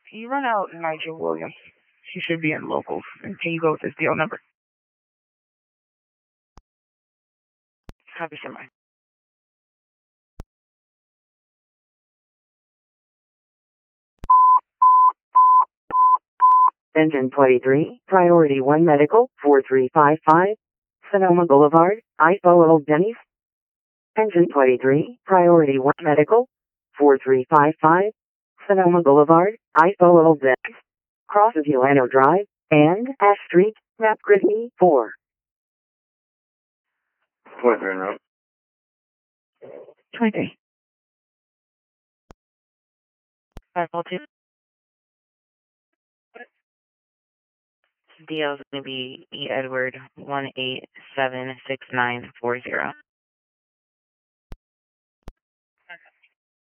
You run out Nigel Williams. She should be in locals. And can you go with this deal number? Happy semi. Engine 23, Priority 1 Medical, 4355, Sonoma Boulevard, Idaho Old Denny's. Engine 23, Priority 1 Medical, 4355, Sonoma Boulevard, Idaho Old Denny's. Crosses Ulano Drive, and Ash Street, Map Grid E4. 23 route. 23. 502. DL is going to be E. Edward 1876940.